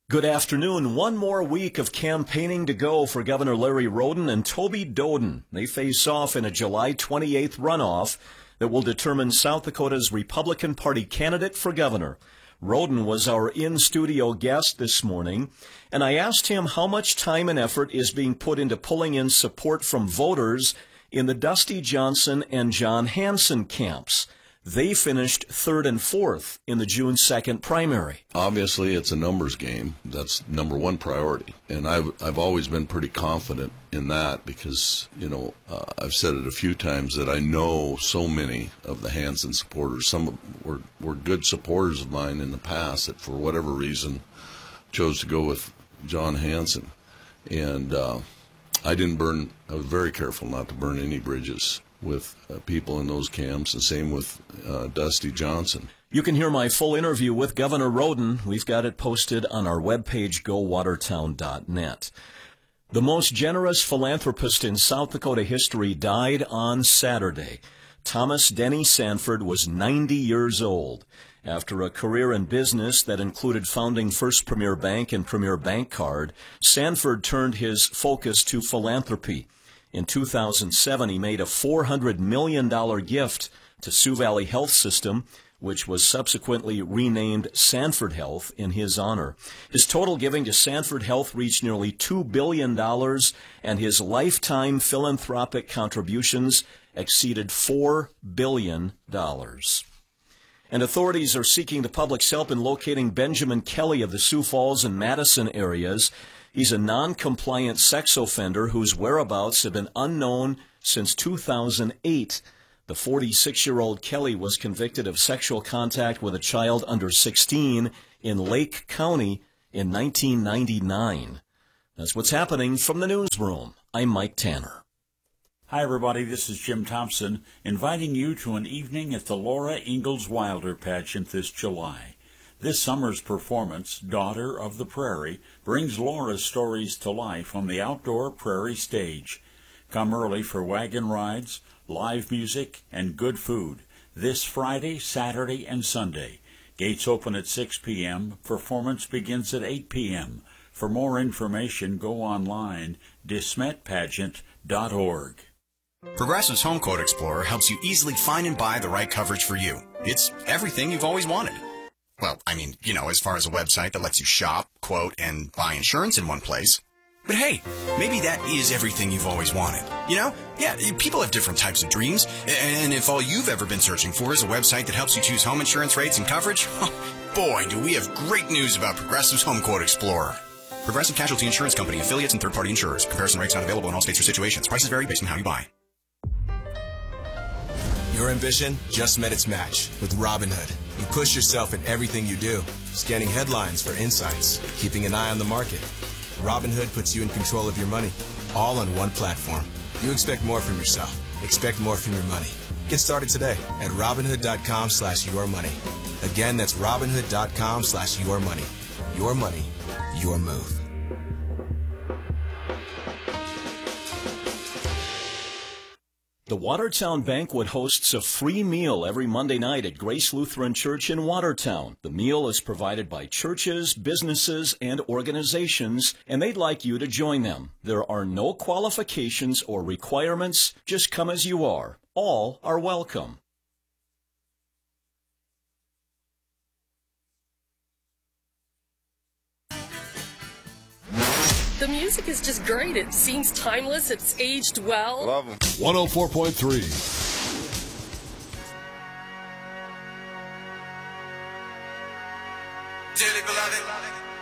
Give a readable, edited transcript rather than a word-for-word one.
Good afternoon. One more week of campaigning to go for Governor Larry Roden and Toby Doden. They face off in a July 28th runoff that will determine South Dakota's Republican Party candidate for governor. Roden was our in-studio guest this morning, and I asked him how much time and effort is being put into pulling in support from voters in the Dusty Johnson and John Hanson camps. They finished third and fourth in the June 2nd primary. Obviously, it's a numbers game. That's number one priority. And I've always been pretty confident in that because, I've said it a few times that I know so many of the Hanson supporters. Some were good supporters of mine in the past that, for whatever reason, chose to go with John Hanson. And I was very careful not to burn any bridges with people in those camps, and same with Dusty Johnson. You can hear my full interview with Governor Roden. We've got it posted on our webpage, gowatertown.net. The most generous philanthropist in South Dakota history died on Saturday. Thomas Denny Sanford was 90 years old. After a career in business that included founding First Premier Bank and Premier Bank Card, Sanford turned his focus to philanthropy. In 2007, he made a $400 million gift to Sioux Valley Health System, which was subsequently renamed Sanford Health in his honor. His total giving to Sanford Health reached nearly $2 billion, and his lifetime philanthropic contributions exceeded $4 billion. And authorities are seeking the public's help in locating Benjamin Kelly of the Sioux Falls and Madison areas. He's a non-compliant sex offender whose whereabouts have been unknown since 2008. The 46-year-old Kelly was convicted of sexual contact with a child under 16 in Lake County in 1999. That's what's happening from the newsroom. I'm Mike Tanner. Hi, everybody. This is Jim Thompson, inviting you to an evening at the Laura Ingalls Wilder pageant this July. This summer's performance, Daughter of the Prairie, brings Laura's stories to life on the outdoor prairie stage. Come early for wagon rides, live music, and good food this Friday, Saturday, and Sunday. Gates open at 6 p.m. Performance begins at 8 p.m. For more information, go online, DeSmetPageant.org. Progressive's Home Quote Explorer helps you easily find and buy the right coverage for you. It's everything you've always wanted. Well, as far as a website that lets you shop, quote, and buy insurance in one place. But hey, maybe that is everything you've always wanted. Yeah, people have different types of dreams. And if all you've ever been searching for is a website that helps you choose home insurance rates and coverage, boy, do we have great news about Progressive's Home Quote Explorer. Progressive Casualty Insurance Company, affiliates, and third-party insurers. Comparison rates not available in all states or situations. Prices vary based on how you buy. Your ambition just met its match with Robinhood. You push yourself in everything you do, scanning headlines for insights, keeping an eye on the market. Robinhood puts you in control of your money, all on one platform. You expect more from yourself. Expect more from your money. Get started today at Robinhood.com/yourmoney. Again, that's Robinhood.com/yourmoney. Your money, your move. The Watertown Banquet hosts a free meal every Monday night at Grace Lutheran Church in Watertown. The meal is provided by churches, businesses, and organizations, and they'd like you to join them. There are no qualifications or requirements. Just come as you are. All are welcome. The music is just great. It seems timeless. It's aged well. Love them. 104.3. Dearly beloved.